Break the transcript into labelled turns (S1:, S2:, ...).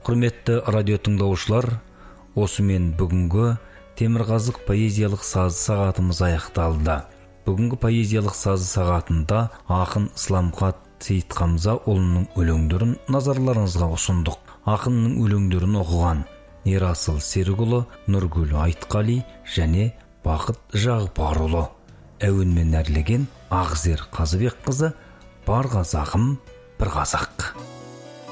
S1: Құрметті радио тыңдаушылар, осымен бүгінгі Темірқазық поэзиялық сазы сағатымыз аяқталды. Бүгінгі поэзиялық сазы сағатында ақын Исламқат Сейітқамзаұлының өлеңдерін назарларыңызға ұсындық. Ақынның өлеңдерін оқыған Ерасыл Серікұлы, Нұргүл Айтқали және Бақыт Жағыпарұлы. Әуенмен әрлеген Ақзер Қазыбекқызы. Бар қазағым, бір қазақ.